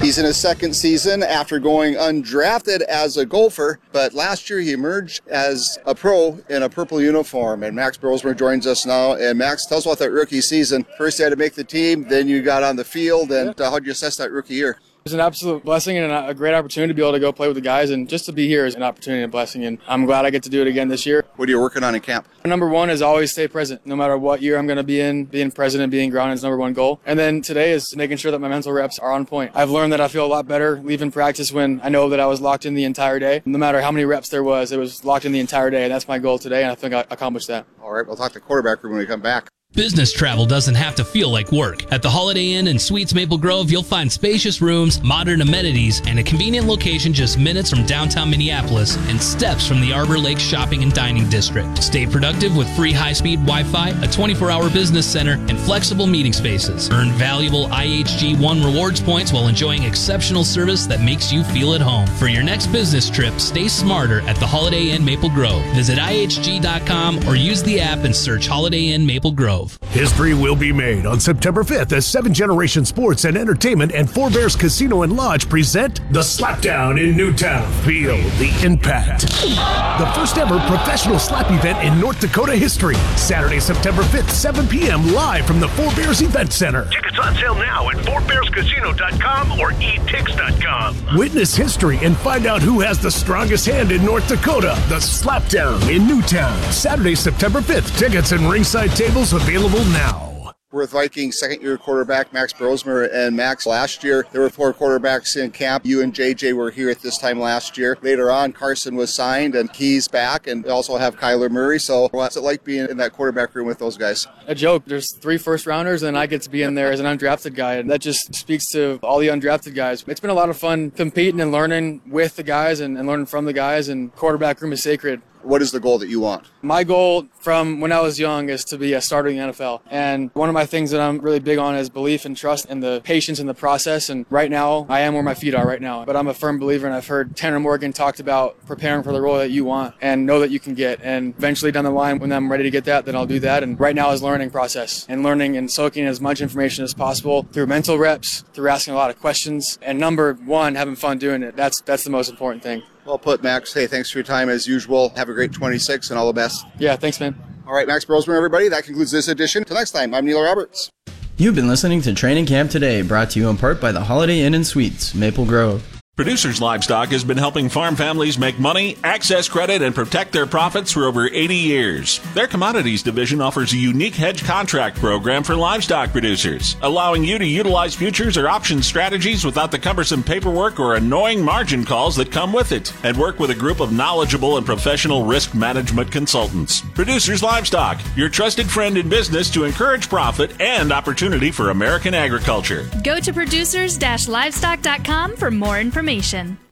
He's in his second season after going undrafted as a golfer, but last year he emerged as a pro in a purple uniform. And Max Brosmer joins us now. And Max, tell us about that rookie season. First you had to make the team, then you got on the field, and how did you assess that rookie year? It was an absolute blessing and a great opportunity to be able to go play with the guys, and just to be here is an opportunity and a blessing, and I'm glad I get to do it again this year. What are you working on in camp? Number one is always stay present. No matter what year I'm going to be in, being present and being grounded is number one goal. And then today is making sure that my mental reps are on point. I've learned that I feel a lot better leaving practice when I know that I was locked in the entire day. No matter how many reps there was, it was locked in the entire day, and that's my goal today, and I think I accomplished that. All right, we'll talk to quarterback room when we come back. Business travel doesn't have to feel like work. At the Holiday Inn and Suites Maple Grove, you'll find spacious rooms, modern amenities, and a convenient location just minutes from downtown Minneapolis and steps from the Arbor Lake Shopping and Dining District. Stay productive with free high-speed Wi-Fi, a 24-hour business center, and flexible meeting spaces. Earn valuable IHG One rewards points while enjoying exceptional service that makes you feel at home. For your next business trip, stay smarter at the Holiday Inn Maple Grove. Visit IHG.com or use the app and search Holiday Inn Maple Grove. History will be made on September 5th as 7 Generation Sports and Entertainment and Four Bears Casino and Lodge present The Slapdown in Newtown. Feel the impact. The first ever professional slap event in North Dakota history. Saturday, September 5th, 7 p.m. live from the Four Bears Event Center. Tickets on sale now at fourbearscasino.com or etix.com. Witness history and find out who has the strongest hand in North Dakota. The Slapdown in Newtown. Saturday, September 5th. Tickets and ringside tables available now. We're with Vikings second-year quarterback Max Brosmer. And Max, last year there were 4 quarterbacks in camp. You and JJ were here at this time last year. Later on, Carson was signed and he's back, and we also have Kyler Murray. So what's it like being in that quarterback room with those guys? A joke. There's 3 first-rounders, and I get to be in there as an undrafted guy, and that just speaks to all the undrafted guys. It's been a lot of fun competing and learning with the guys and learning from the guys, and quarterback room is sacred. What is the goal that you want? My goal from when I was young is to be a starter in the NFL. And one of my things that I'm really big on is belief and trust and the patience in the process. And right now, I am where my feet are right now. But I'm a firm believer, and I've heard Tanner Morgan talked about preparing for the role that you want and know that you can get. And eventually down the line, when I'm ready to get that, then I'll do that. And right now is learning process and learning and soaking as much information as possible through mental reps, through asking a lot of questions. And number one, having fun doing it. That's the most important thing. Well put, Max. Hey, thanks for your time as usual. Have a great 26 and all the best. Yeah, thanks, man. All right, Max Brosmer, everybody. That concludes this edition. Till next time, I'm Neil Roberts. You've been listening to Training Camp Today, brought to you in part by the Holiday Inn and Suites, Maple Grove. Producers Livestock has been helping farm families make money, access credit, and protect their profits for over 80 years. Their commodities division offers a unique hedge contract program for livestock producers, allowing you to utilize futures or option strategies without the cumbersome paperwork or annoying margin calls that come with it, and work with a group of knowledgeable and professional risk management consultants. Producers Livestock, your trusted friend in business to encourage profit and opportunity for American agriculture. Go to producers-livestock.com for more information.